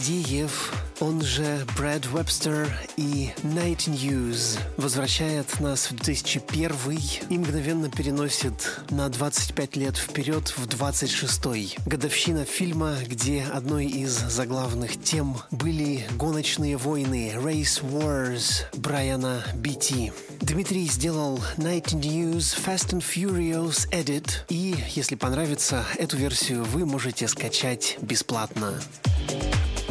Фадеев, он же Брэд Вебстер и Night News возвращает нас в 2001 и мгновенно переносит на 25 лет вперед в 26-й. Годовщина фильма, где одной из заглавных тем были гоночные войны Race Wars Брайана Битти. Дмитрий сделал Night News Fast and Furious Edit, и, если понравится, эту версию вы можете скачать бесплатно.